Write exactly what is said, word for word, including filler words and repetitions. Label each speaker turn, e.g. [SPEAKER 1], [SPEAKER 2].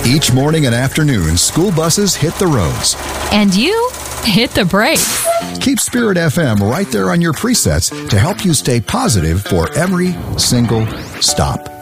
[SPEAKER 1] Each morning and afternoon, school buses hit the roads.
[SPEAKER 2] And you hit the brakes.
[SPEAKER 1] Keep Spirit F M right there on your presets to help you stay positive for every single stop.